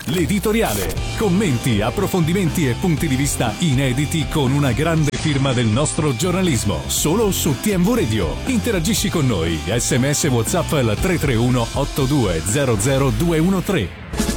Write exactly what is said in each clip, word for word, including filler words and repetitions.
l'editoriale. Commenti, approfondimenti e punti di vista inediti con una grande firma del nostro giornalismo. Solo su T M V Radio. Interagisci con noi. Sms WhatsApp al tre tre uno otto due zero zero due uno tre.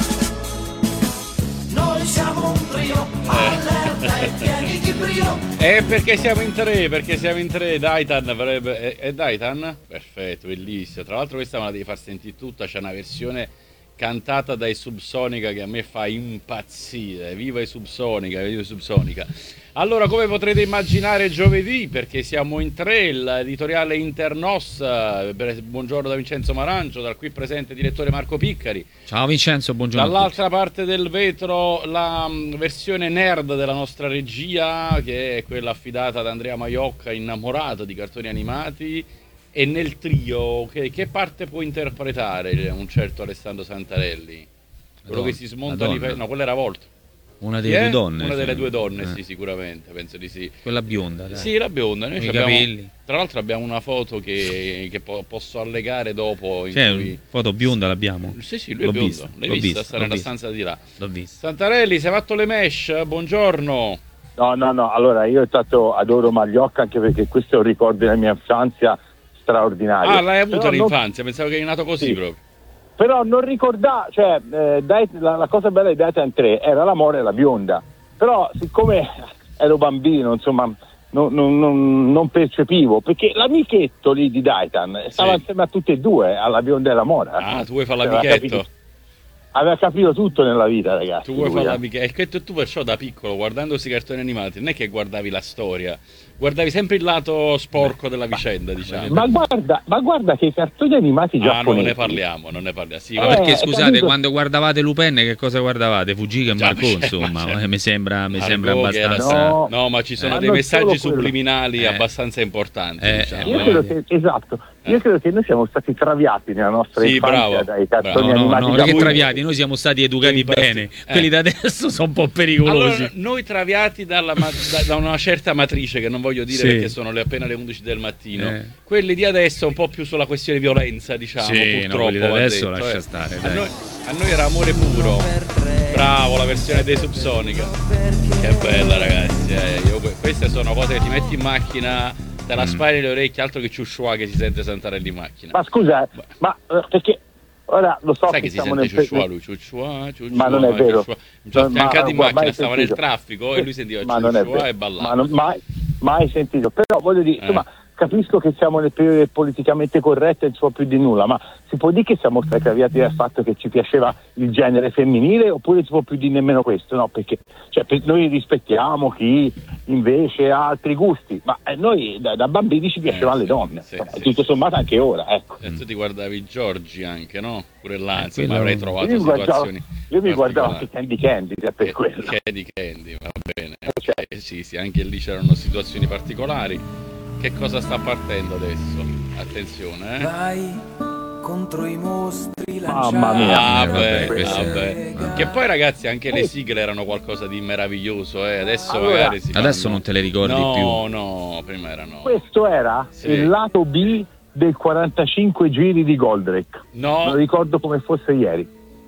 Noi siamo un trio, allerta e pieni di brio. E perché siamo in tre? Perché siamo in tre. Daitan avrebbe... È, è Daitan? Perfetto, bellissimo. Tra l'altro questa me la devi far sentire tutta. C'è una versione cantata dai Subsonica che a me fa impazzire. Viva i Subsonica, viva i Subsonica. Allora, come potrete immaginare, giovedì, perché siamo in tre, l'editoriale Internos. Buongiorno da Vincenzo Marancio, dal qui presente direttore Marco Piccari. Ciao Vincenzo, buongiorno. Dall'altra parte del vetro la um, versione nerd della nostra regia, che è quella affidata ad Andrea Maiocca, innamorato di cartoni animati. E nel trio, che, che parte può interpretare un certo Alessandro Santarelli? Quello Madonna, che si smonta di pe- Madonna. No, quella era Volto. Una delle due donne. Una delle sì. due donne, Eh. sì, sicuramente, penso di sì. Quella bionda, dai. Sì, la bionda. Noi Con ci i abbiamo, capelli. tra l'altro abbiamo una foto che, che po- posso allegare dopo. In C'è cui... una foto bionda, l'abbiamo. Sì, sì, lui L'ho è biondo. vista, L'hai l'ho vista, vista, sta l'ho nella vista. stanza di là. L'ho vista. Santarelli, sei fatto le mesh? Buongiorno. No, no, no, allora io intanto adoro Magliocca anche perché questo è un ricordo della mia infanzia straordinario. Ah, l'hai avuto Però non- all'infanzia, pensavo che eri nato così Sì. proprio. Però non ricordavo, cioè eh, Dai- la, la cosa bella di Dayton tre era l'amore e la bionda, però siccome ero bambino, insomma, non, non- non- non percepivo, perché l'amichetto lì di Dayton stava Sì. insieme a tutti e due, alla bionda e alla mora. Ah, tu vuoi fare Aveva l'amichetto? capito- Aveva capito tutto nella vita, ragazzi. Tu vuoi lui, fare eh. l'amichetto? E che tu, tu perciò da piccolo, guardando questi cartoni animati, non è che guardavi la storia, guardavi sempre il lato sporco della vicenda, diciamo. Ma guarda, ma guarda che i cartoni animati Ah, non giapponesi. ne parliamo, non ne parliamo. Sì, Eh, Ma guarda- perché scusate, capito? quando guardavate Lupin che cosa guardavate? Fugica e Già, Marco, ma c'è- insomma, ma c'è- eh, mi sembra, mi Margot sembra che era- abbastanza... No. No, ma ci sono Ma dei non messaggi solo quello. subliminali Eh. abbastanza importanti, Eh, diciamo. Io credo che, esatto, io credo che noi siamo stati traviati nella nostra Sì, infanzia bravo, dai bravo. cartoni No, no, animati no, che giapponesi. traviati, noi siamo stati educati Impasti- bene, eh. quelli da adesso sono un po' pericolosi. Allora, noi traviati dalla ma- da, da una certa matrice, che non voglio dire Sì. perché sono le appena le undici del mattino, Eh. quelli di adesso un po' più sulla questione violenza, diciamo, Sì, no, purtroppo. quelli da va adesso detto, lascia eh. stare, A dai. noi, a noi era amore puro. Bravo, la versione dei Subsonica. Che bella, ragazzi. eh. Io, que- queste sono cose che ti metti in macchina, te la Mm. spari le orecchie, altro che ciusciua che si sente Santarelli in macchina. Ma scusa, eh, ma eh, perché ora lo so Sai che che si siamo sente nel ciusciua lui, ciusciua, ciusciua, Ma non è vero. ciusciua. Mi sono Ma- affiancato in ma- macchina, mai stava nel sentito. traffico e lui sentiva ma non è ciusciua vero. e ballava. Ma non, mai, mai sentito. Però voglio dire, Eh. insomma, capisco che siamo nel periodo del politicamente corretto e non so più di nulla, ma si può dire che siamo stati traviati dal fatto che ci piaceva il genere femminile oppure si può più dire nemmeno questo? No, perché cioè, per- noi rispettiamo chi invece ha altri gusti, ma eh, noi da, da bambini ci piacevano Eh, le sì, donne, sì, insomma, sì. tutto sommato anche ora, ecco. E tu ti guardavi i Giorgi anche, no? Pure là, Eh, insomma, quello- avrai trovato Io mi guardavo, situazioni io mi guardavo particolari. anche Candy Candy, cioè, per Che- quello. Candy Candy, va bene. Eh, sì, sì, anche lì c'erano situazioni particolari. Che cosa sta partendo adesso? Attenzione, eh. Vai contro i mostri Mamma mia. Ah, Eh, beh, vabbè, questo- vabbè. Che poi, ragazzi, anche le sigle erano qualcosa di meraviglioso, eh. Adesso Allora, magari si Adesso fanno- non te le ricordi no, più. No, no, prima erano. Questo era Sì. il lato B del quarantacinque giri di Goldrake. Me lo No, ricordo come fosse ieri.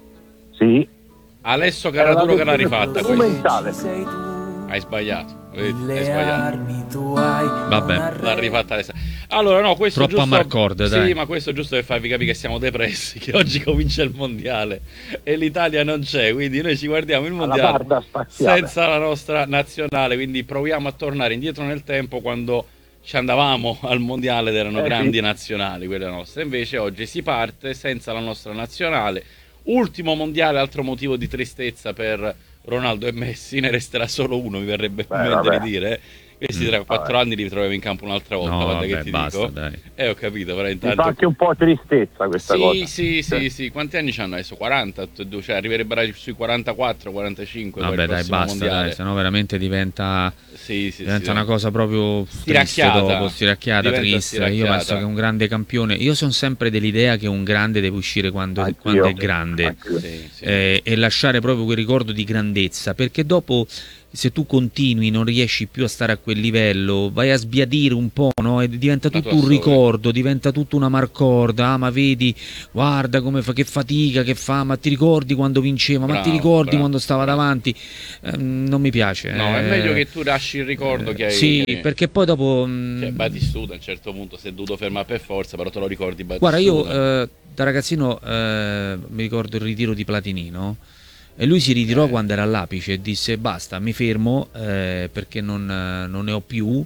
Sì. Alessio Era la Caraduro che l'ha versione rifatta questa. strumentale. sei tu. Hai sbagliato, vedi? Hai Le sbagliato. armi tu hai. Vabbè. non L'ha rifatta Alessio. Allora, no, questo Troppo giusto... a Marcord, sì, dai. ma questo è giusto per farvi capire che siamo depressi, che oggi comincia il mondiale e l'Italia non c'è, quindi noi ci guardiamo il Alla mondiale barda spaziale. senza la nostra nazionale, quindi proviamo a tornare indietro nel tempo quando ci andavamo al mondiale ed erano Eh, grandi sì. nazionali quelle nostre. Invece oggi si parte senza la nostra nazionale. Ultimo mondiale, altro motivo di tristezza per Ronaldo e Messi, ne resterà solo uno, mi verrebbe Beh, in mente vabbè. di dire. Questi Mm, tra quattro vabbè. anni li ritroviamo in campo un'altra volta, No, guarda che vabbè, ti basta, dico. dai. Eh, ho capito, però Mi intanto... fa anche un po' tristezza questa Sì, cosa. sì, sì, sì. Quanti anni c'hanno adesso? quaranta, tutti e due, cioè arriverebbe sui quarantaquattro, quarantacinque. poi Vabbè, il dai, prossimo basta, mondiale. dai, sennò veramente diventa, Sì, sì, diventa sì. una cosa proprio triste Stiracchiata. dopo, stiracchiata, Diventa triste. Io stiracchiata. penso che un grande campione, io sono sempre dell'idea che un grande deve uscire quando, Anch'io. quando è grande. Anch'io. Sì, sì. eh, e lasciare proprio quel ricordo di grandezza, perché dopo se tu continui, non riesci più a stare a quel livello, vai a sbiadire un po', no? E diventa tutto un ricordo, diventa tutto una marcorda. Ah, ma vedi, guarda come fa, che fatica che fa, ma ti ricordi quando vinceva, bravo, ma ti ricordi bravo, quando stava bravo. davanti? Eh, non mi piace. No, eh, è meglio che tu lasci il ricordo eh, che hai. Sì, che... perché poi dopo... Mh... Cioè, Batistuta a un certo punto si è dovuto fermare per forza, però te lo ricordi Batistuta. Guarda, io eh, da ragazzino eh, mi ricordo il ritiro di Platini, no? E lui si ritirò eh. quando era all'apice e disse basta, mi fermo eh, perché non, non ne ho più.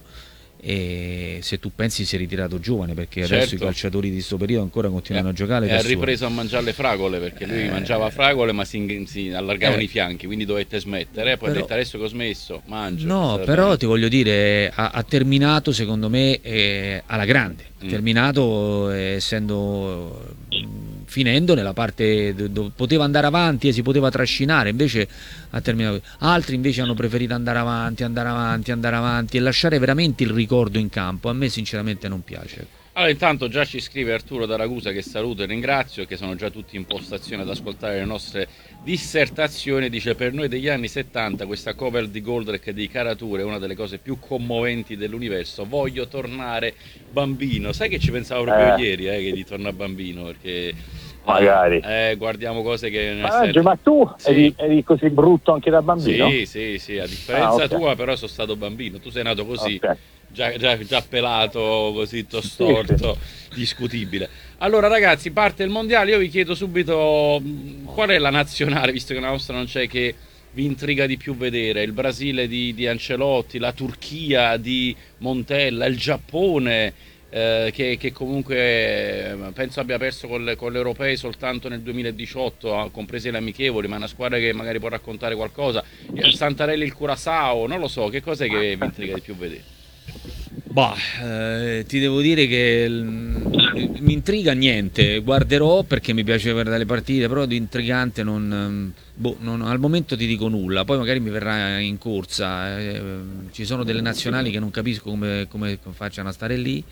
E se tu pensi si è ritirato giovane, perché certo. adesso i calciatori di questo periodo ancora continuano eh, a giocare. E ha ripreso a mangiare le fragole, perché lui eh, mangiava fragole ma si, si allargavano eh, i fianchi, quindi dovette smettere. Poi però, ha detto adesso che ho smesso, mangio. No, però bene. Ti voglio dire, ha, ha terminato secondo me eh, alla grande, mm. terminato eh, essendo... finendo nella parte dove poteva andare avanti e si poteva trascinare, invece ha terminato. Altri invece hanno preferito andare avanti, andare avanti, andare avanti e lasciare veramente il ricordo in campo. A me sinceramente non piace. Allora, intanto già ci scrive Arturo da Ragusa, che saluto e ringrazio, che sono già tutti in postazione ad ascoltare le nostre dissertazioni. Dice: per noi degli anni settanta questa cover di Goldrake di Caratura è una delle cose più commoventi dell'universo. Voglio tornare bambino. Sai che ci pensavo proprio eh. ieri eh, che di tornare bambino, perché magari eh, guardiamo cose che ah, ma tu sì. eri, eri così brutto anche da bambino? Sì, sì, sì, a differenza ah, okay. tua, però sono stato bambino. Tu sei nato così, okay. già, già, già pelato, così tostorto, sì, sì. discutibile. Allora ragazzi, parte il mondiale, io vi chiedo subito qual è la nazionale, visto che la nostra non c'è, che vi intriga di più vedere? Il Brasile di, di Ancelotti, la Turchia di Montella, il Giappone eh, che, che comunque eh, penso abbia perso con, le, con gli europei soltanto nel duemiladiciotto, comprese le amichevoli, ma è una squadra che magari può raccontare qualcosa. Il Santarelli, il Curaçao, non lo so, che cos'è che vi intriga di più vedere? Bah, eh, ti devo dire che l- mi intriga niente, guarderò perché mi piace vedere le partite, però di intrigante non, boh, non, al momento ti dico nulla, poi magari mi verrà in corsa, eh, ci sono delle nazionali che non capisco come, come facciano a stare lì.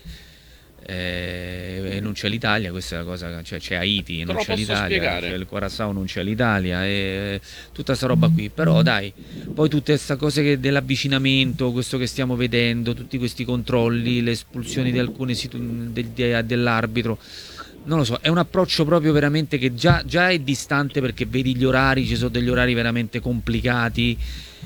Eh, e non c'è l'Italia, questa è la cosa, cioè c'è Haiti, non c'è l'Italia, c'è il Curaçao, non c'è l'Italia e tutta sta roba qui, però dai, poi tutte queste cose che, dell'avvicinamento, questo che stiamo vedendo, tutti questi controlli, le espulsioni di alcune situ- de- de- dell'arbitro, non lo so, è un approccio proprio veramente che già, già è distante, perché vedi gli orari, ci sono degli orari veramente complicati.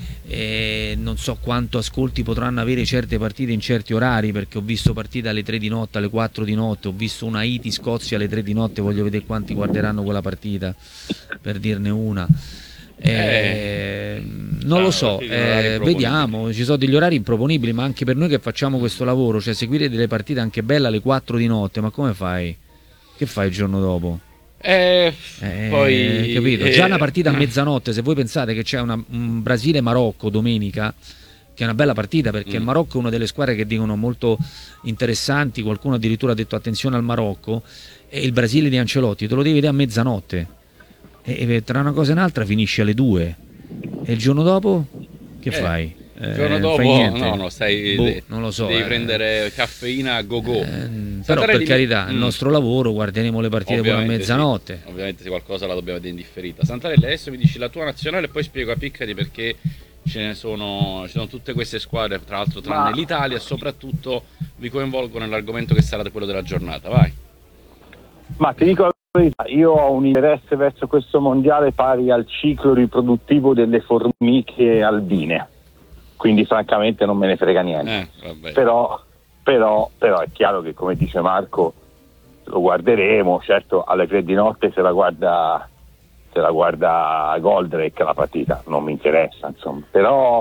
E non so quanto ascolti potranno avere certe partite in certi orari, perché ho visto partite alle tre di notte, alle quattro di notte, ho visto una Haiti-Scozia alle tre di notte, voglio vedere quanti guarderanno quella partita, per dirne una. Eh, eh, non lo so, eh, vediamo, ci sono degli orari improponibili, ma anche per noi che facciamo questo lavoro, cioè seguire delle partite anche belle alle quattro di notte, ma come fai? Che fai il giorno dopo? Eh, eh, poi capito? eh, Già una partita a mezzanotte, se voi pensate che c'è una, un Brasile-Marocco domenica, che è una bella partita, perché mm. il Marocco è una delle squadre che dicono molto interessanti, qualcuno addirittura ha detto attenzione al Marocco, e il Brasile di Ancelotti te lo devi vedere a mezzanotte e, e tra una cosa e un'altra finisce alle due, e il giorno dopo che eh. fai? Il giorno eh, dopo no, no, stai, boh, de- non lo so, devi eh. prendere caffeina a go go. Eh, però per carità, mm. il nostro lavoro, guarderemo le partite pure a mezzanotte. Sì. Ovviamente se qualcosa la dobbiamo vedere in differita. Santarelli, adesso mi dici la tua nazionale e poi spiego a Piccari perché ce ne sono, ci sono tutte queste squadre, tra l'altro tranne Ma... l'Italia, e soprattutto vi coinvolgo nell'argomento che sarà quello della giornata. Vai. Ma ti dico la verità, io ho un interesse verso questo mondiale pari al ciclo riproduttivo delle formiche albine. Quindi francamente non me ne frega niente, eh, però, però, però è chiaro che, come dice Marco, lo guarderemo. Certo, alle tre di notte se la guarda se la guarda Goldrake la partita, non mi interessa, insomma, però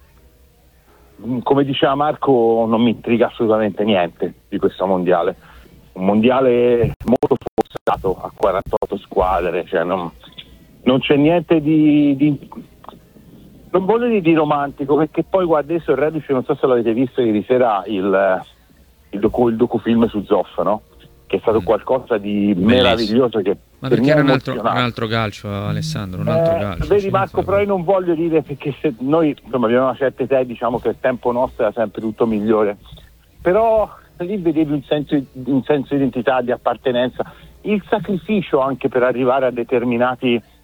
come diceva Marco non mi intriga assolutamente niente di questo mondiale, un mondiale molto forzato a quarantotto squadre, cioè non, non c'è niente di, di non voglio dire di romantico, perché poi guarda, adesso il Reduce, non so se l'avete visto ieri sera, il, il, docu, il docufilm su Zoff, no? Che è stato qualcosa di Bellissimo. meraviglioso. Che ma perché era un altro, un altro calcio, Alessandro, un altro eh, calcio. Vedi Marco, però io non voglio dire, perché se noi insomma abbiamo una certa età, diciamo che il tempo nostro era sempre tutto migliore, però lì vedevi un senso, un senso di identità, di appartenenza, il sacrificio anche per arrivare a determinati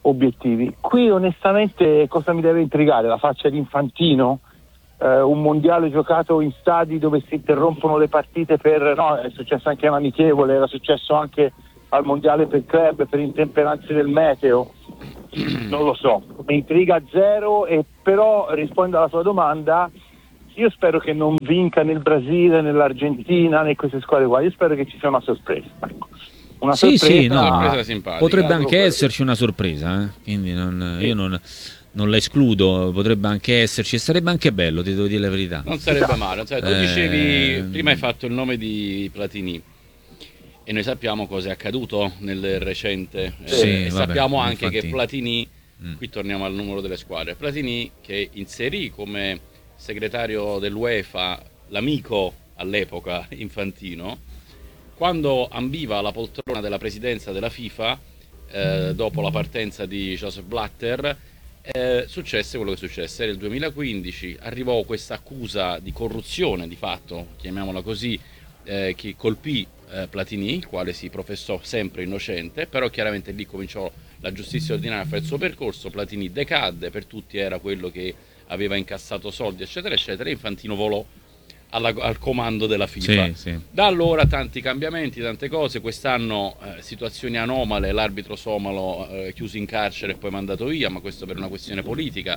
obiettivi. Qui onestamente cosa mi deve intrigare? La faccia di Infantino? Eh, un mondiale giocato in stadi dove si interrompono le partite per... no, è successo anche all'amichevole, era successo anche al mondiale per club, per intemperanze del meteo. Non lo so, mi intriga zero, e però rispondo alla tua domanda, io spero che non vinca nel Brasile, nell'Argentina, né queste squadre qua, io spero che ci sia una sorpresa. Ecco. Una sì, sorpresa, sì, no, sorpresa simpatica. Potrebbe anche esserci una sorpresa, eh? Quindi non, io non, non la escludo, potrebbe anche esserci, e sarebbe anche bello, ti devo dire la verità. Non sarebbe male, non sarebbe... tu Eh... dicevi, prima hai fatto il nome di Platini, e noi sappiamo cosa è accaduto nel recente, sì, eh, e vabbè, sappiamo anche infatti... che Platini, mm. qui torniamo al numero delle squadre, Platini che inserì come segretario dell'UEFA l'amico all'epoca Infantino, quando ambiva alla poltrona della presidenza della FIFA, eh, dopo la partenza di Joseph Blatter, eh, successe quello che successe. Nel duemilaquindici arrivò questa accusa di corruzione, di fatto, chiamiamola così, eh, che colpì eh, Platini, il quale si professò sempre innocente, però chiaramente lì cominciò la giustizia ordinaria a fare il suo percorso. Platini decadde, per tutti era quello che aveva incassato soldi, eccetera eccetera, e Infantino volò alla, al comando della FIFA. Sì, sì. Da allora tanti cambiamenti, tante cose. Quest'anno eh, situazioni anomale, l'arbitro somalo eh, chiuso in carcere e poi mandato via, ma questo per una questione politica.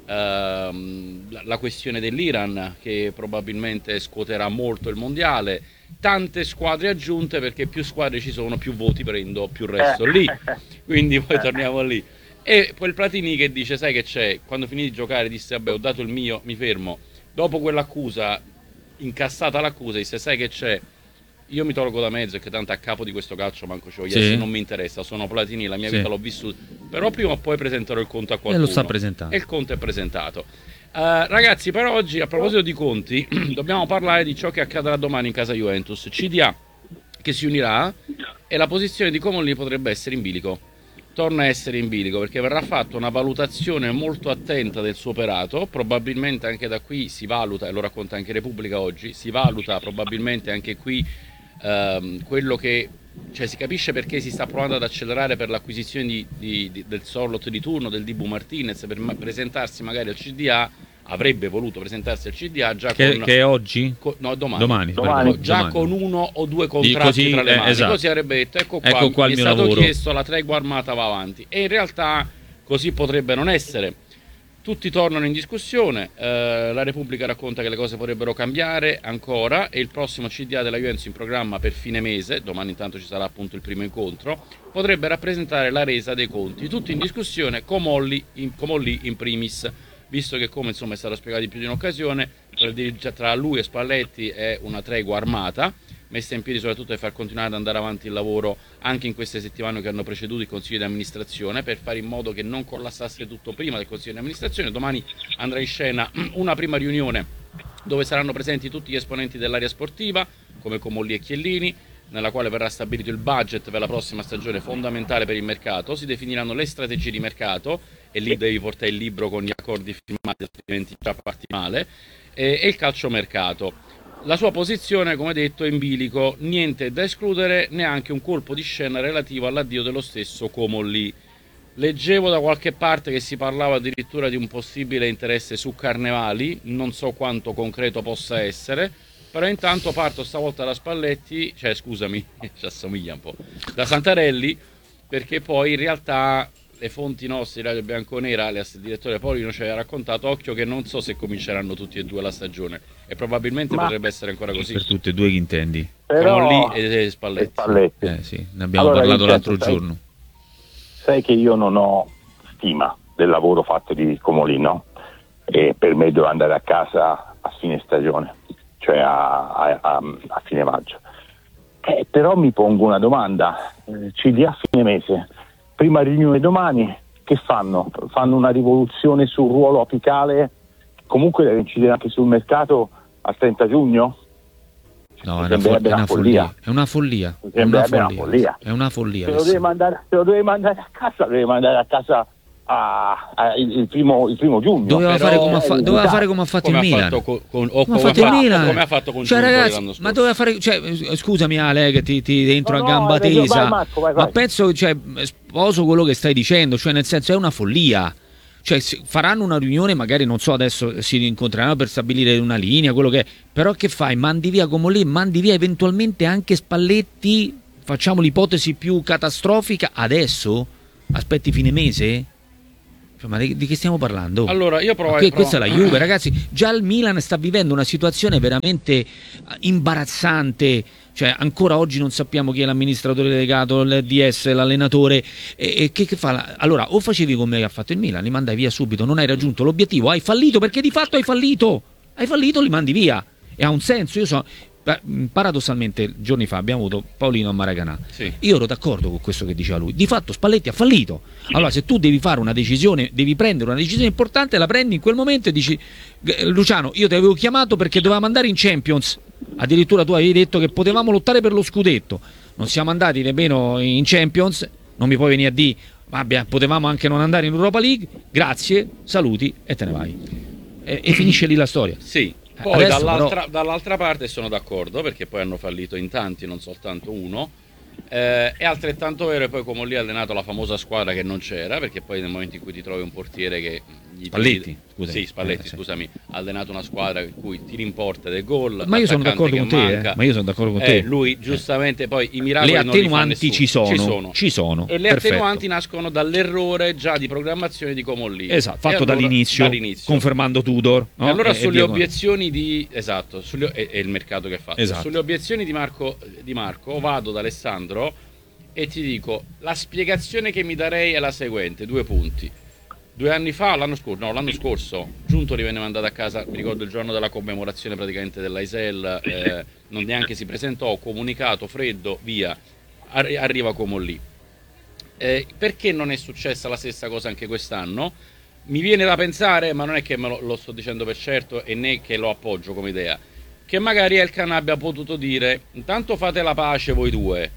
Ehm, la, la questione dell'Iran, che probabilmente scuoterà molto il mondiale. Tante squadre aggiunte, perché più squadre ci sono, più voti prendo, più resto lì. Quindi poi torniamo lì. E quel Platini che dice, sai che c'è, quando finì di giocare disse, vabbè, ho dato il mio, mi fermo. Dopo quell'accusa, incassata l'accusa, disse, sai che c'è, io mi tolgo da mezzo, che tanto a capo di questo calcio manco ci voglio sì. essere, non mi interessa, sono Platini, la mia sì. vita l'ho vissuta, però prima o poi presenterò il conto a qualcuno. E lo sta presentando. E il conto è presentato. Uh, ragazzi, per oggi, a proposito di conti, dobbiamo parlare di ciò che accadrà domani in casa Juventus. C D A che si unirà, e la posizione di Comolli potrebbe essere in bilico. Torna a essere in bilico, perché verrà fatta una valutazione molto attenta del suo operato. Probabilmente anche da qui si valuta, e lo racconta anche Repubblica oggi, si valuta probabilmente anche qui ehm, quello che, cioè si capisce perché si sta provando ad accelerare per l'acquisizione di, di, di, del Sorlot di turno, del Dibu Martinez, per ma- presentarsi magari al C D A. Avrebbe voluto presentarsi al C D A già che, con... che è oggi? Con, no, domani. Domani, domani. Già domani. con uno o due contratti così, tra le eh, mani. esatto. Così avrebbe detto, ecco qua, ecco qua mi il è mio stato lavoro. chiesto, la tregua armata va avanti. E in realtà così potrebbe non essere. Tutti tornano in discussione, eh, la Repubblica racconta che le cose potrebbero cambiare ancora, e il prossimo C D A della Juventus in programma per fine mese, domani intanto ci sarà appunto il primo incontro, potrebbe rappresentare la resa dei conti. Tutti in discussione, Comolli in, Comolli in primis, visto che, come insomma è stato spiegato in più di un'occasione, tra, tra lui e Spalletti è una tregua armata, messa in piedi soprattutto per far continuare ad andare avanti il lavoro anche in queste settimane che hanno preceduto il Consiglio di amministrazione, per fare in modo che non collassasse tutto prima del Consiglio di amministrazione. Domani andrà in scena una prima riunione dove saranno presenti tutti gli esponenti dell'area sportiva, come Comolli e Chiellini, nella quale verrà stabilito il budget per la prossima stagione, fondamentale per il mercato. Si definiranno le strategie di mercato, e lì devi portare il libro con gli accordi firmati, altrimenti già parti male, e, e il calciomercato. La sua posizione, come detto, è in bilico, niente da escludere, neanche un colpo di scena relativo all'addio dello stesso Comolli. Leggevo da qualche parte che si parlava addirittura di un possibile interesse su Carnevali, non so quanto concreto possa essere, però intanto parto stavolta da Spalletti, cioè scusami, ci assomiglia un po', da Santarelli, perché poi in realtà le fonti nostre di Radio Bianconera, il direttore Paolino ci aveva raccontato, occhio che non so se cominceranno tutti e due la stagione, e probabilmente Ma... potrebbe essere ancora così. Per tutte e due chi intendi? Però... Comolli e Spalletti. E Spalletti. Eh sì, ne abbiamo Allora, parlato Vincenzo, l'altro sai, giorno. Sai che io non ho stima del lavoro fatto di Comolli, no? E per me doveva andare a casa a fine stagione, cioè a, a, a, a fine maggio. Eh, però mi pongo una domanda, eh, C D A a fine mese, prima riunione domani, che fanno? Fanno una rivoluzione sul ruolo apicale, comunque deve incidere anche sul mercato al trenta giugno? No, Mi è una, fo- è una follia. follia. È una follia. Mi È una sembrerebbe una follia. follia. È una follia. Se lo, deve mandare, se lo deve mandare a casa, deve mandare a casa a, a, il, il, primo, il primo giugno. Doveva, Però, fare, come ha fa- doveva fare come ha fatto come il Milan. Ha fatto con, con, o come, come, ha fatto ha fatto, il Milan. come ha fatto con cioè, Giuntoli ragazzi, l'anno scorso. ma doveva fare, cioè, scusami Ale che ti, ti entro no, a gamba no, tesa, vai, Marco, vai, vai. ma penso, cioè, sposo quello che stai dicendo, cioè nel senso è una follia. Cioè faranno una riunione, magari non so, adesso si incontreranno per stabilire una linea, quello che è, però che fai? Mandi via Comolli, mandi via eventualmente anche Spalletti, facciamo l'ipotesi più catastrofica adesso? Aspetti fine mese? Cioè, ma di, di che stiamo parlando? Allora, io provo, che, provo... Questa è la Juve, ragazzi. Già il Milan sta vivendo una situazione veramente imbarazzante. Cioè, ancora oggi non sappiamo chi è l'amministratore delegato, il D S, l'allenatore. E, e che, che fa? Allora, o facevi come ha fatto il Milan, li mandai via subito, non hai raggiunto l'obiettivo, hai fallito perché di fatto hai fallito. Hai fallito, li mandi via. E ha un senso. Io so. Paradossalmente giorni fa abbiamo avuto Paolino a Maracanã, sì. Io ero d'accordo con questo che diceva lui, di fatto Spalletti ha fallito. Allora se tu devi fare una decisione, devi prendere una decisione importante, la prendi in quel momento e dici Luciano, io ti avevo chiamato perché dovevamo andare in Champions, addirittura tu avevi detto che potevamo lottare per lo scudetto, non siamo andati nemmeno in Champions, non mi puoi venire a dire vabbè, potevamo anche non andare in Europa League, grazie, saluti e te ne vai e, e finisce lì la storia. Sì. Poi dall'altra, però... dall'altra parte sono d'accordo perché poi hanno fallito in tanti, non soltanto uno. Eh, è altrettanto vero, e poi come lì ha allenato la famosa squadra che non c'era, perché poi nel momento in cui ti trovi un portiere che gli Spalletti, scusami. Sì, Spalletti, eh, scusami, ha allenato una squadra in cui tiri in porta del gol. Ma io sono d'accordo con te, eh. Ma io sono d'accordo con te. Eh, lui giustamente poi i miracoli le non li fa attenuanti ci sono, ci sono, ci sono. E le perfetto. attenuanti nascono dall'errore già di programmazione di Comolli. Esatto, fatto allora, dall'inizio, dall'inizio, confermando Tudor. No? E allora e, sulle e obiezioni di esatto, sulle, è, è il mercato che fa. Esatto. Sulle obiezioni di Marco, di Marco vado da Alessandro e ti dico, la spiegazione che mi darei è la seguente, due punti. Due anni fa, l'anno scorso, no, l'anno scorso, Giuntoli venne mandato a casa, mi ricordo il giorno della commemorazione praticamente dell'A S L, eh, non neanche si presentò, comunicato, freddo, via, arri- arriva Comolli. Eh, perché non è successa la stessa cosa anche quest'anno? Mi viene da pensare, ma non è che me lo, lo sto dicendo per certo e né che lo appoggio come idea, che magari Elkann abbia potuto dire, intanto fate la pace voi due,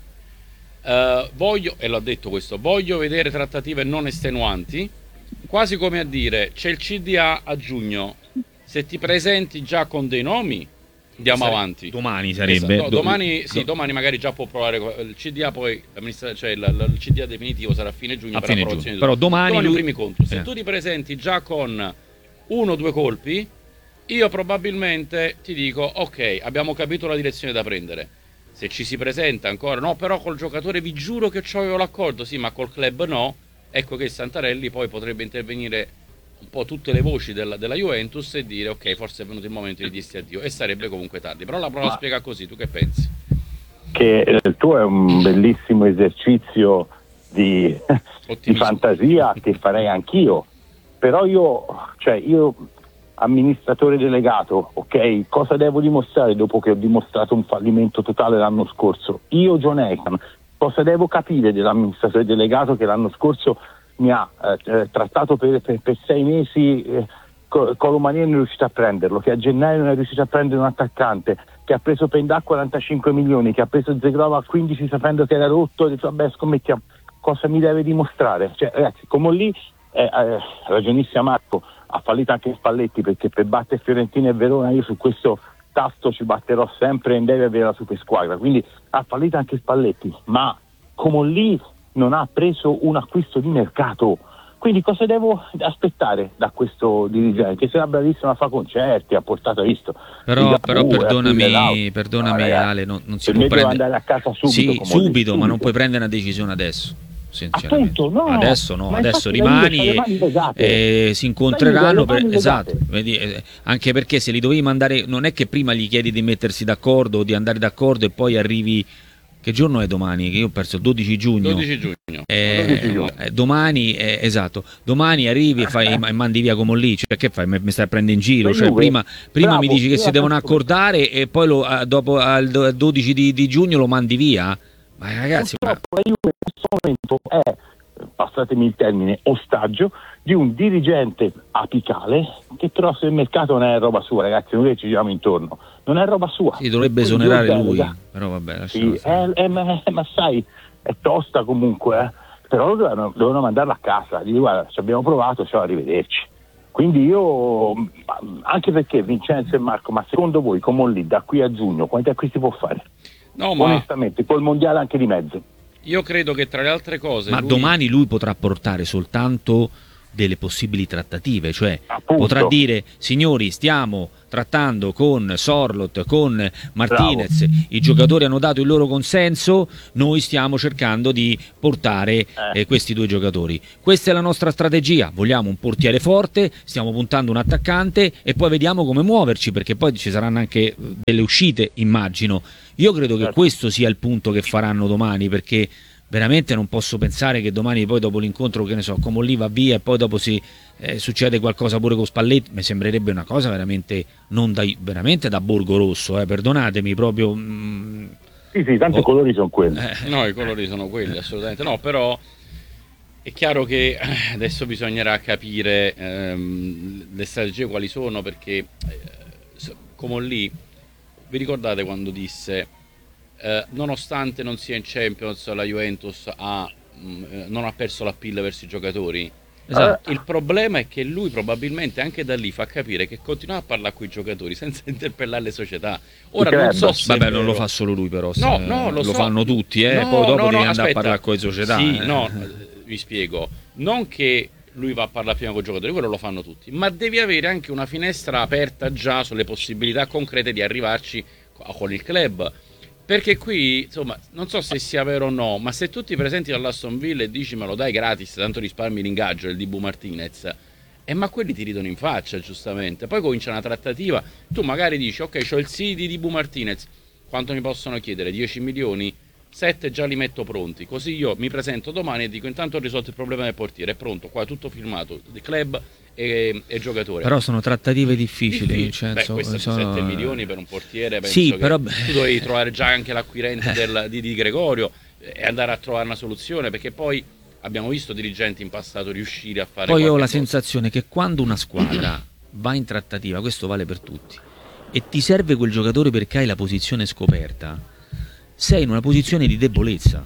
Uh, voglio, e l'ho detto questo, voglio vedere trattative non estenuanti, quasi come a dire c'è il C D A a giugno, se ti presenti già con dei nomi andiamo Sare- avanti. Domani sarebbe. Esatto. No, domani, do- sì, domani magari già può provare il C D A, poi cioè il, il C D A definitivo sarà a fine giugno a per fine approvazione. giugno. Però domani, domani lui... primi contro. Se eh. tu ti presenti già con uno o due colpi, io probabilmente ti dico ok, abbiamo capito la direzione da prendere. Se ci si presenta ancora, no, però col giocatore vi giuro che c'avevo l'accordo, sì, ma col club no, ecco che Santarelli poi potrebbe intervenire un po' tutte le voci della, della Juventus e dire ok, forse è venuto il momento di dirsi addio, e sarebbe comunque tardi. Però la prova spiega così, tu che pensi? Che il tuo è un bellissimo esercizio di, di fantasia che farei anch'io, però io, cioè io... amministratore delegato, ok, cosa devo dimostrare dopo che ho dimostrato un fallimento totale l'anno scorso? Io, John Elkann, cosa devo capire dell'amministratore delegato che l'anno scorso mi ha eh, trattato per, per, per sei mesi eh, Colomani non è riuscito a prenderlo, che a gennaio non è riuscito a prendere un attaccante, che ha preso Pendà a quarantacinque milioni, che ha preso Zegrova a quindici sapendo che era rotto, ho detto vabbè scommettiamo, cosa mi deve dimostrare? Cioè ragazzi, come lì eh, eh, ragionissima Marco, ha fallito anche Spalletti, perché per battere Fiorentina e Verona io su questo tasto ci batterò sempre e deve avere la super squadra, quindi ha fallito anche Spalletti, ma come lì non ha preso un acquisto di mercato, quindi cosa devo aspettare da questo dirigente? Che sarà bravissimo a fare concerti, ha portato visto però, Ligabue, però perdonami, perdonami no, Ale, non, non si può prendere andare a casa subito, sì, subito, subito, ma non puoi prendere una decisione adesso. Appunto, no, adesso no, adesso rimani e si incontreranno per, esatto, vedi, eh, anche perché se li dovevi mandare, non è che prima gli chiedi di mettersi d'accordo o di andare d'accordo e poi arrivi, che giorno è domani? Che io ho perso il dodici giugno. dodici giugno. Eh, dodici giugno. Eh, domani, eh, esatto, domani arrivi e, fai, e mandi via come lì, cioè che fai? Mi, mi stai a prendere in giro? Cioè, prima prima Bravo, mi dici che si devono accordare e poi lo, dopo al dodici di, di giugno lo mandi via? Ma ragazzi, purtroppo la Juve in questo momento è, passatemi il termine, ostaggio di un dirigente apicale che però se il mercato non è roba sua, ragazzi, noi ci giriamo intorno, non è roba sua. Si dovrebbe esonerare lui, però vabbè, sì, è, è, ma, ma sai, è tosta comunque, eh? però dovevano, dovevano mandarlo a casa, gli dico guarda ci abbiamo provato, ciao, arrivederci. Quindi io, anche perché Vincenzo e Marco, ma secondo voi come lì da qui a giugno quanti acquisti può fare? No, ma onestamente, col mondiale anche di mezzo. Io credo che tra le altre cose ma lui... domani lui potrà portare soltanto delle possibili trattative, cioè Appunto. potrà dire signori stiamo trattando con Sorloth, con Martinez, Bravo. I giocatori hanno dato il loro consenso, noi stiamo cercando di portare Eh. eh, questi due giocatori, questa è la nostra strategia, vogliamo un portiere forte, stiamo puntando un attaccante e poi vediamo come muoverci, perché poi ci saranno anche delle uscite, immagino. Io credo che Certo. questo sia il punto che faranno domani, perché veramente non posso pensare che domani poi dopo l'incontro, che ne so, come lì va via e poi dopo si eh, succede qualcosa pure con Spalletti. Mi sembrerebbe una cosa veramente non da, veramente da Borgo Rosso, eh, perdonatemi proprio. Mm, Sì, sì, tanti oh, colori sono quelli. eh, No, i colori sono quelli, assolutamente no, però è chiaro che adesso bisognerà capire ehm, le strategie quali sono, perché eh, come lì, vi ricordate quando disse eh, nonostante non sia in Champions la Juventus ha, mh, non ha perso l'appeal verso i giocatori? esatto. Il problema è che lui probabilmente anche da lì fa capire che continua a parlare con i giocatori senza interpellare le società. Ora non so se Vabbè, è non lo vero. fa solo lui, però se- No, no, lo, lo so. fanno tutti, eh. No, poi dopo no, no, devi andare aspetta. a parlare con le società. Sì, eh. no, vi spiego. Non che lui va a parlare prima con i giocatori, quello lo fanno tutti, ma devi avere anche una finestra aperta già sulle possibilità concrete di arrivarci con il club. Perché qui, insomma, non so se sia vero o no, ma se tu ti presenti all'Aston Villa e dici me lo dai gratis, tanto risparmi l'ingaggio del Dibu Martinez, e ma quelli ti ridono in faccia, giustamente. Poi comincia una trattativa, tu magari dici ok, c'ho il sì di Dibu Martinez, quanto mi possono chiedere? dieci milioni? sette già li metto pronti, così io mi presento domani e dico intanto ho risolto il problema del portiere, è pronto, qua tutto filmato, il club e, e giocatore. Però sono trattative difficili, Difficile. Vincenzo. Beh, questi sono- sette milioni per un portiere, penso Sì, che però- tu dovevi trovare già anche l'acquirente del, di, di Gregorio e andare a trovare una soluzione, perché poi abbiamo visto dirigenti in passato riuscire a fare Poi ho qualche la cosa. sensazione che quando una squadra va in trattativa, questo vale per tutti, e ti serve quel giocatore perché hai la posizione scoperta, sei in una posizione di debolezza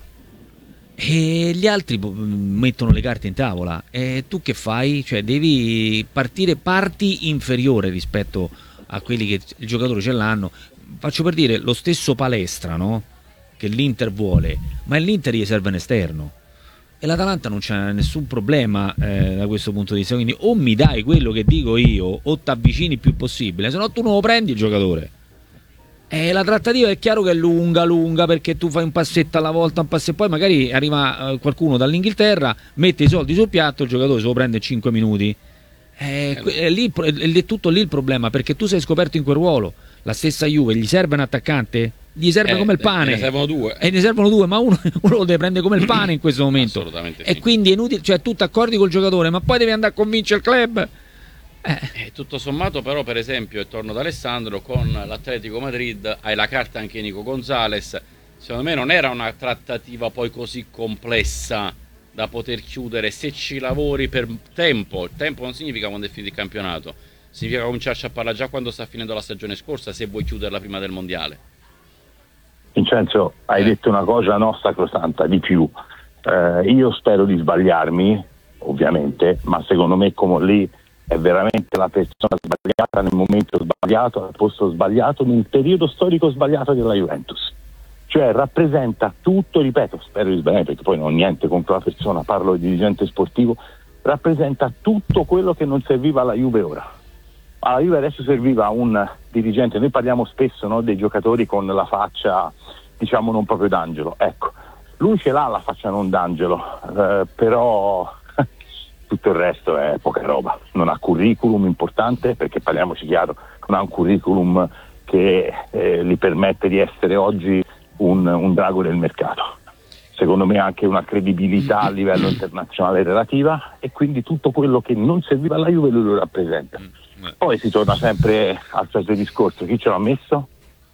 e gli altri po- mettono le carte in tavola e tu che fai? Cioè devi partire parti inferiore rispetto a quelli che il giocatore ce l'hanno. Faccio per dire lo stesso Palestra, no? Che l'Inter vuole, ma l'Inter gli serve un esterno e l'Atalanta non c'è nessun problema eh, da questo punto di vista, quindi o mi dai quello che dico io o ti avvicini il più possibile, se no tu non lo prendi il giocatore. E la trattativa è chiaro che è lunga, lunga, perché tu fai un passetto alla volta, un passetto, poi magari arriva eh, qualcuno dall'Inghilterra, mette i soldi sul piatto, il giocatore se lo prende in cinque minuti. È, è, lì, il pro- è tutto lì il problema, perché tu sei scoperto in quel ruolo. La stessa Juve, gli serve un attaccante? Gli serve Eh, come il ne- pane. ne servono due. E ne servono due, ma uno, uno lo deve prendere come il pane in questo momento. Assolutamente E sì. quindi è inutile, cioè tu ti accordi col giocatore, ma poi devi andare a convincere il club. Eh. Eh, tutto sommato però, per esempio, e torno da Alessandro, con l'Atletico Madrid hai la carta anche Nico Gonzalez. Secondo me non era una trattativa poi così complessa da poter chiudere se ci lavori per tempo. Il tempo non significa quando è finito il campionato, significa cominciarci a parlare già quando sta finendo la stagione scorsa, se vuoi chiuderla prima del mondiale. Vincenzo, hai Eh. detto una cosa no sacrosanta di più. Eh, io spero di sbagliarmi, ovviamente, ma secondo me come lì è veramente la persona sbagliata nel momento sbagliato, al posto sbagliato, nel periodo storico sbagliato della Juventus. Cioè rappresenta tutto, ripeto, spero di sbagliare perché poi non ho niente contro la persona, parlo di dirigente sportivo, rappresenta tutto quello che non serviva alla Juve ora. Alla Juve adesso serviva un dirigente, noi parliamo spesso, no, dei giocatori con la faccia, diciamo, non proprio d'angelo, ecco, lui ce l'ha la faccia non d'angelo, eh, però tutto il resto è poca roba, non ha curriculum importante, perché parliamoci chiaro, non ha un curriculum che eh, gli permette di essere oggi un, un drago del mercato. Secondo me ha anche una credibilità a livello internazionale relativa, e quindi tutto quello che non serviva alla Juve lui lo rappresenta. Poi si torna sempre al solito discorso, chi ce l'ha messo?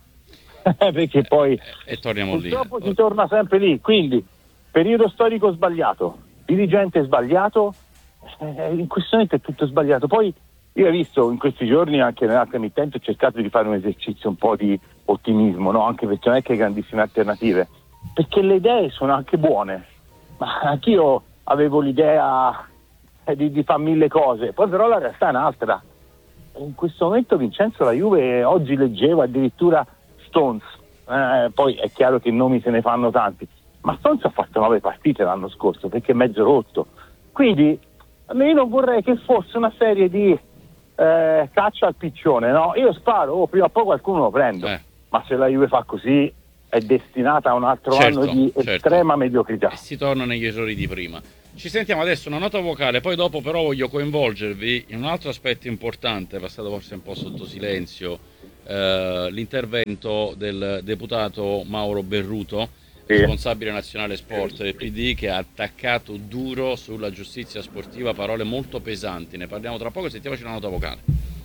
Perché poi E, e torniamo lì. purtroppo si torna sempre lì, quindi periodo storico sbagliato, dirigente sbagliato, eh, in questo momento è tutto sbagliato. Poi io ho visto in questi giorni anche nell'altra emittente, ho cercato di fare un esercizio un po' di ottimismo, no? Anche perché non è che grandissime alternative, perché le idee sono anche buone, ma anch'io avevo l'idea di, di fare mille cose, poi però la realtà è un'altra. In questo momento Vincenzo, la Juve, oggi leggevo addirittura Stones, eh, poi è chiaro che i nomi se ne fanno tanti, ma Stones ha fatto nove partite l'anno scorso perché è mezzo rotto, quindi io non vorrei che fosse una serie di eh, caccia al piccione, no? Io sparo, oh, prima o poi qualcuno lo prendo, eh. ma se la Juve fa così è destinata a un altro certo, anno di certo. estrema mediocrità. E si torna negli errori di prima. Ci sentiamo adesso una nota vocale, poi dopo però voglio coinvolgervi in un altro aspetto importante, passato forse un po' sotto silenzio, eh, l'intervento del deputato Mauro Berruto, sì. responsabile nazionale sport del P D, che ha attaccato duro sulla giustizia sportiva, parole molto pesanti. Ne parliamo tra poco, sentiamoci una nota vocale.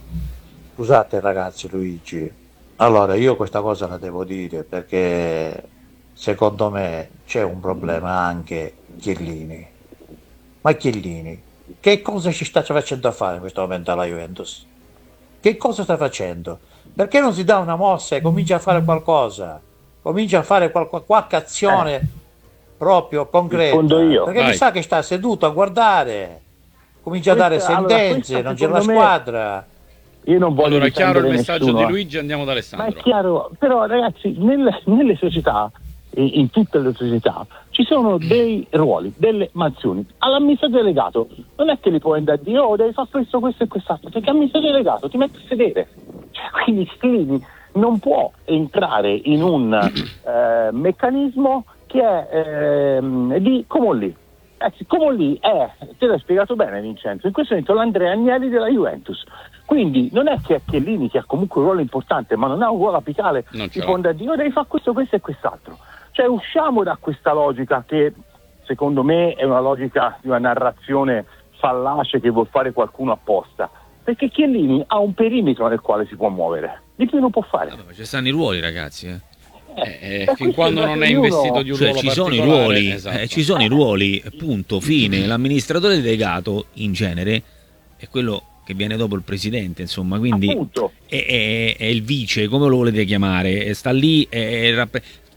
Scusate ragazzi, Luigi, allora io questa cosa la devo dire perché secondo me c'è un problema anche Chiellini. Ma Chiellini, che cosa ci sta facendo a fare in questo momento alla Juventus? Che cosa sta facendo? Perché non si dà una mossa e comincia a fare qualcosa? Comincia a fare qualche, qualche azione eh. proprio concreta. Io. Perché Vai. mi sa che sta seduto a guardare, comincia questa, a dare sentenze, allora, non c'è la squadra. Io non voglio allora, chiaro il messaggio nessuno. di Luigi, andiamo da Alessandro. Ma è chiaro, però ragazzi, nelle, nelle società, in tutte le società, ci sono dei ruoli, delle mansioni. All'amministratore delegato non è che li puoi andare a dire, oh, devi fare questo, questo e quest'altro, perché l'amministratore delegato ti mette a sedere. Cioè, quindi Chiellini non può entrare in un eh, meccanismo che è eh, di Comolli. Eh, Comolli è, te l'hai spiegato bene Vincenzo, in questo momento l'Andrea Agnelli della Juventus. Quindi non è che è Chiellini, che ha comunque un ruolo importante, ma non ha un ruolo apicale, ti può andare a dire, oh, devi fare questo, questo e quest'altro. Cioè usciamo da questa logica che secondo me è una logica di una narrazione fallace che vuol fare qualcuno apposta, perché Chiellini ha un perimetro nel quale si può muovere, di più non può fare. Vabbè, ma ci stanno i ruoli ragazzi, eh. Eh, eh, fin quando non è investito di un cioè, ruolo ci sono i ruoli, esatto. eh, ci sono i ruoli, punto, fine. L'amministratore delegato in genere è quello che viene dopo il presidente, insomma, quindi è, è, è il vice, come lo volete chiamare, sta lì, è, è,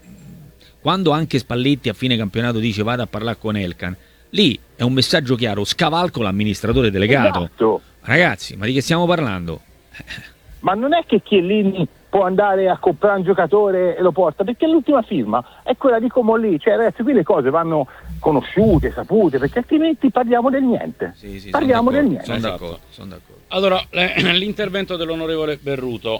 quando anche Spalletti a fine campionato dice vado a parlare con Elkan, lì è un messaggio chiaro, scavalco l'amministratore delegato. Esatto. Ragazzi, ma di che stiamo parlando? Ma non è che Chiellini può andare a comprare un giocatore e lo porta, perché l'ultima firma è quella di Comolli, cioè ragazzi qui le cose vanno conosciute, sapute, perché altrimenti parliamo del niente. Sì, sì, parliamo del niente. Sono d'accordo, sono d'accordo. Allora, l'intervento dell'onorevole Berruto,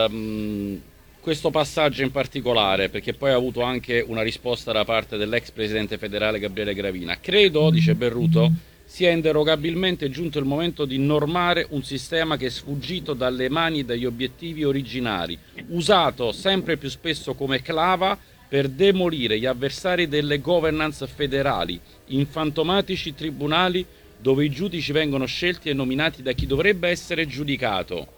ehm, questo passaggio in particolare, perché poi ha avuto anche una risposta da parte dell'ex presidente federale Gabriele Gravina. Credo, dice Berruto, sia inderogabilmente giunto il momento di normare un sistema che è sfuggito dalle mani e dagli obiettivi originari, usato sempre più spesso come clava per demolire gli avversari delle governance federali, in fantomatici tribunali dove i giudici vengono scelti e nominati da chi dovrebbe essere giudicato.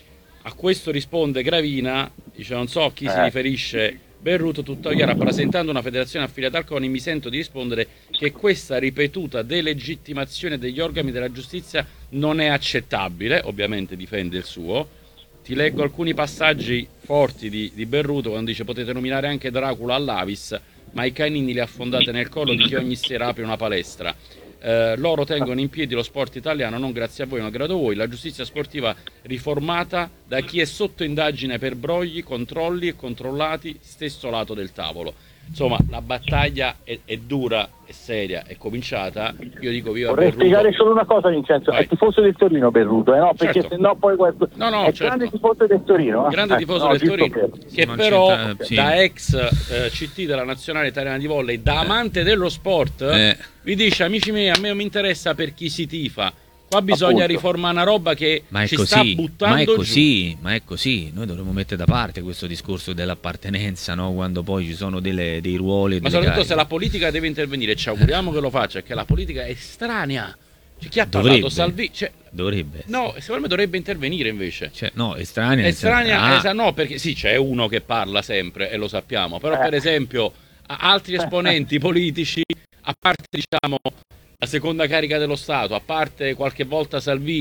A questo risponde Gravina, dice non so a chi eh. si riferisce Berruto, tuttavia rappresentando una federazione affiliata al CONI mi sento di rispondere che questa ripetuta delegittimazione degli organi della giustizia non è accettabile, ovviamente difende il suo. Ti leggo alcuni passaggi forti di, di Berruto quando dice potete nominare anche Dracula all'Avis, ma i canini li affondate nel collo di chi ogni sera apre una palestra. Eh, loro tengono in piedi lo sport italiano non grazie a voi ma grazie a voi, la giustizia sportiva riformata da chi è sotto indagine per brogli, controlli e controllati stesso lato del tavolo. Insomma, la battaglia è, è dura, è seria, è cominciata. Io dico viva Vorrei Berruto. spiegare solo una cosa Vincenzo, Vai. È tifoso del Torino Berruto, eh, no? Perché certo. se no poi questo... no, no, è certo. grande tifoso del Torino, eh? grande tifoso eh, del no, Torino che Ma però c'è, sì. da ex eh, C T della nazionale italiana di volley, da amante dello sport, eh. vi dice amici miei, a me non mi interessa per chi si tifa, qua bisogna Appunto. riformare una roba che ma è ci così, sta buttando ma è giù. così, ma è così. Noi dovremmo mettere da parte questo discorso dell'appartenenza, no? Quando poi ci sono delle, dei ruoli e ma delle soprattutto cariche. se la politica deve intervenire, ci auguriamo che lo faccia, che la politica è estranea. Cioè, chi ha Dovrebbe. parlato Salvini, cioè, Dovrebbe. no, secondo me dovrebbe intervenire invece. Cioè, no, estranea. Estranea, ah. esa- no, perché sì, c'è uno che parla sempre e lo sappiamo, però Eh. per esempio a- altri esponenti politici, a parte diciamo la seconda carica dello Stato, a parte qualche volta Salvini,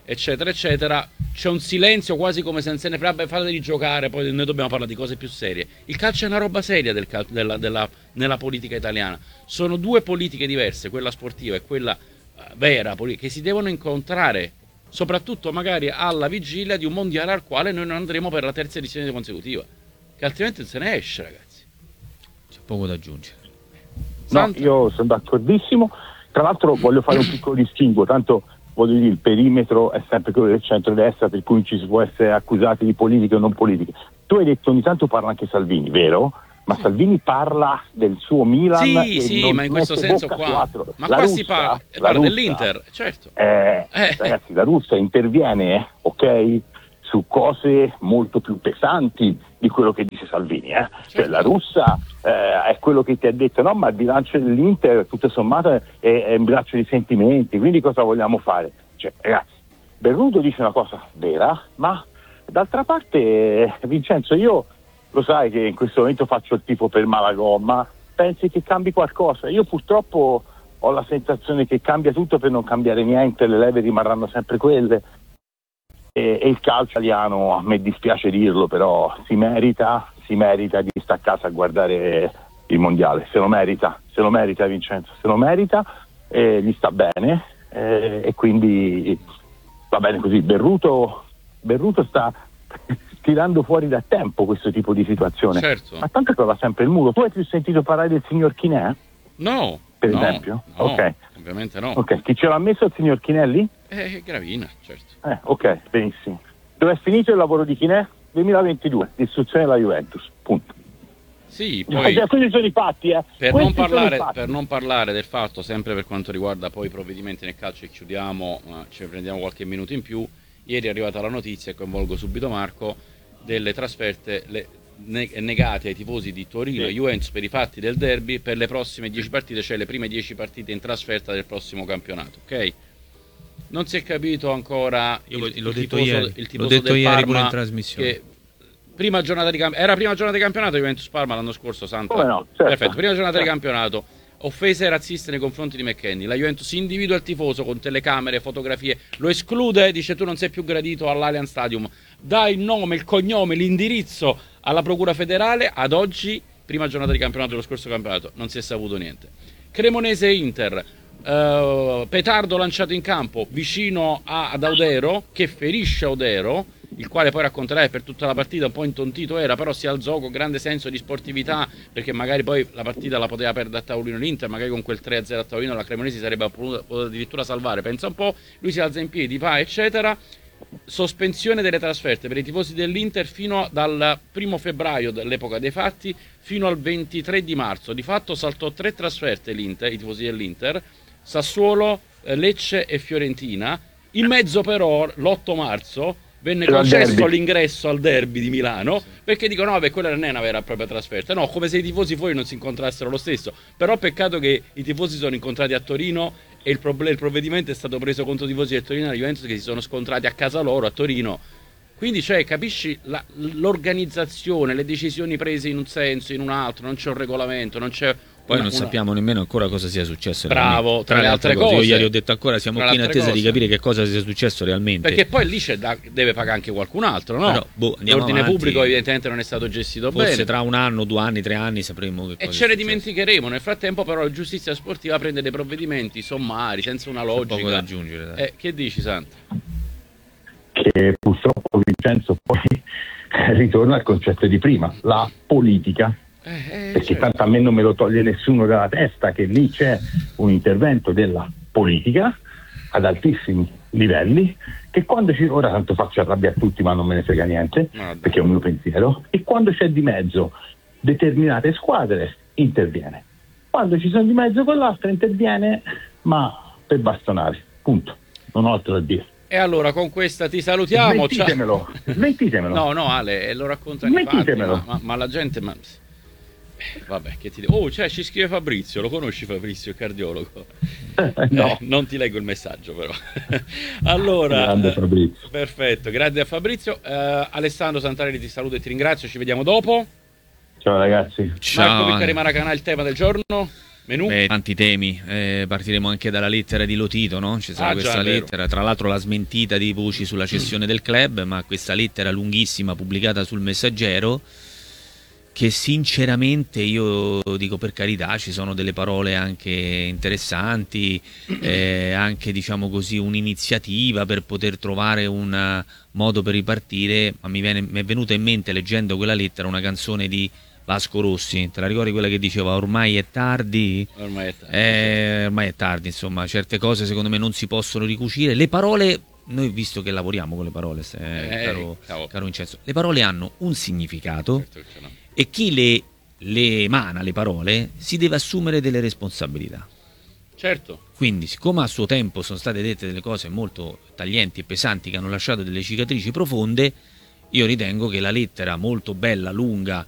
eccetera eccetera, c'è un silenzio quasi come se non se ne frega, fateli giocare, poi noi dobbiamo parlare di cose più serie. Il calcio è una roba seria del cal- della, della, nella politica italiana, sono due politiche diverse, quella sportiva e quella uh, vera, che si devono incontrare, soprattutto magari alla vigilia di un mondiale al quale noi non andremo per la terza edizione consecutiva, che altrimenti non se ne esce, ragazzi. C'è poco da aggiungere. No, io sono d'accordissimo. Tra l'altro voglio fare un piccolo distinguo, tanto voglio dire, il perimetro è sempre quello del centrodestra, per cui ci si può essere accusati di politiche o non politiche. Tu hai detto ogni tanto parla anche Salvini, vero? Ma Salvini parla del suo Milan. Sì, sì, ma in questo senso qua. Ma la qua Russia, si parla, la parla Russia, dell'Inter, certo. Eh, Eh. Ragazzi, la Russia interviene, ok, su cose molto più pesanti di quello che dice Salvini. Eh? Certo. Cioè, la Russia eh, è quello che ti ha detto, no, ma il bilancio dell'Inter, tutto sommato, è, è un bilancio di sentimenti, quindi cosa vogliamo fare? Cioè, ragazzi, Berruto dice una cosa vera, ma d'altra parte, eh, Vincenzo, io lo sai che in questo momento faccio il tifo per Malagom, ma pensi che cambi qualcosa? Io purtroppo ho la sensazione che cambia tutto per non cambiare niente, le leve rimarranno sempre quelle. E, e il calcio italiano, a me dispiace dirlo, però si merita, si merita di stare a casa a guardare il mondiale, se lo merita, se lo merita Vincenzo, se lo merita, eh, gli sta bene, eh, e quindi va bene così. Berruto, Berruto sta tirando fuori da tempo questo tipo di situazione, Certo. ma tanto trova sempre il muro. Tu hai più sentito parlare del signor Chinè? No, Per no, esempio? no, Ok. ovviamente no. Ok, chi ce l'ha messo il signor Chinelli? Eh, Gravina, certo. Eh, ok, benissimo. Dove è finito il lavoro di Chinè? duemilaventidue, distruzione della Juventus, punto. Sì, Eh, poi già, questi sono i fatti, eh. per Questi non, sono parlare, i fatti. per non parlare del fatto, sempre per quanto riguarda poi i provvedimenti nel calcio, e chiudiamo, ma ci prendiamo qualche minuto in più. Ieri è arrivata la notizia, e coinvolgo subito Marco, delle trasferte le, ne, negate ai tifosi di Torino e Sì. Juventus per i fatti del derby per le prossime dieci partite, cioè le prime dieci partite in trasferta del prossimo campionato, ok? Non si è capito ancora Io il, l'ho il detto tifoso, ieri, il l'ho tifoso detto del ieri Parma, pure in trasmissione. che prima giornata di camp- era prima giornata di campionato Juventus-Parma l'anno scorso, Santa. Come no, certo. Perfetto, prima giornata di Certo. campionato. Offese razziste nei confronti di McKennie. La Juventus individua il tifoso con telecamere, fotografie, lo esclude, dice tu non sei più gradito all'Allianz Stadium. Dà il nome, il cognome, l'indirizzo alla Procura Federale. Ad oggi, prima giornata di campionato dello scorso campionato, non si è saputo niente. Cremonese Inter, eh, petardo lanciato in campo vicino a, ad Audero, che ferisce Audero, il quale poi racconterà che per tutta la partita un po' intontito era, però si alzò con grande senso di sportività, perché magari poi la partita la poteva perdere a tavolino l'Inter, magari con quel tre a zero a tavolino la Cremonese sarebbe potuta, potuta addirittura salvare, pensa un po', lui si alza in piedi, va eccetera. Sospensione delle trasferte per i tifosi dell'Inter fino dal primo febbraio dell'epoca dei fatti fino al ventitré di marzo. Di fatto saltò tre trasferte l'Inter, i tifosi dell'Inter, Sassuolo, eh, Lecce e Fiorentina. In mezzo però l'otto marzo venne C'era il concesso derby. l'ingresso al derby di Milano, perché dicono no, beh, quella non è una vera e propria trasferta, no, come se i tifosi fuori non si incontrassero lo stesso. Però peccato che i tifosi sono incontrati a Torino e il, proble- il provvedimento è stato preso contro i tifosi del Torino e della Juventus, che si sono scontrati a casa loro a Torino. Quindi, cioè, capisci la- l'organizzazione, le decisioni prese in un senso, in un altro, non c'è un regolamento, non c'è Poi una- non una- sappiamo nemmeno ancora cosa sia successo. Bravo, realmente. tra le altre cose. Io ieri ho detto ancora siamo Tra qui in le altre attesa di cose. capire che cosa sia successo realmente. Perché poi lì c'è da- deve pagare anche qualcun altro, no? Però, boh, andiamo L'ordine avanti. pubblico evidentemente non è stato gestito Forse bene. tra un anno, due anni, tre anni sapremo che cosa E è ce ne successo. dimenticheremo. Nel frattempo, però, la giustizia sportiva prende dei provvedimenti sommari, senza una C'è logica. poco da aggiungere. Dai. Eh, che dici, Santa? Che purtroppo Vincenzo poi ritorna al concetto di prima, la politica. Eh, eh, Perché certo. tanto a me non me lo toglie nessuno dalla testa che lì c'è un intervento della politica ad altissimi livelli, che quando ci, ora tanto faccio arrabbiare tutti ma non me ne frega niente, Vabbè. perché è un mio pensiero, e quando c'è di mezzo determinate squadre interviene, quando ci sono di mezzo quell'altra interviene, ma per bastonare, punto, non ho altro da dire. E allora con questa ti salutiamo. Ciao. Sventitemelo, sventitemelo. No, no, Ale, e lo raccontano i fatti, Smettitemelo. ma, ma, ma la gente... Ma... eh, Vabbè, che ti devo... Oh, cioè, ci scrive Fabrizio, lo conosci Fabrizio, il cardiologo? No. Eh, non ti leggo il messaggio, però. Allora, Grande eh, Fabrizio. perfetto, grazie a Fabrizio. Eh, Alessandro Santarelli ti saluto e ti ringrazio, ci vediamo dopo. Ciao ragazzi. Marco Ciao. Piccari Maracanà, il tema del giorno. Menù? Beh, tanti temi, eh, partiremo anche dalla lettera di Lotito, no? Ci sarà Ah, questa già, è vero. lettera, tra l'altro la smentita di voci sulla cessione del club, ma questa lettera lunghissima pubblicata sul Messaggero, che sinceramente io dico, per carità, ci sono delle parole anche interessanti, eh, anche diciamo così un'iniziativa per poter trovare un modo per ripartire, ma mi, viene, mi è venuta in mente leggendo quella lettera una canzone di Vasco Rossi, te la ricordi quella che diceva ormai è tardi? Ormai è tardi. Eh, ormai è tardi, insomma, certe cose secondo me non si possono ricucire. Le parole, noi visto che lavoriamo con le parole, eh, Eh, caro, cavolo. caro Vincenzo, le parole hanno un significato Certo che ce l'ha. e chi le, le emana, le parole, si deve assumere delle responsabilità. Certo. Quindi, siccome a suo tempo sono state dette delle cose molto taglienti e pesanti che hanno lasciato delle cicatrici profonde, io ritengo che la lettera molto bella, lunga,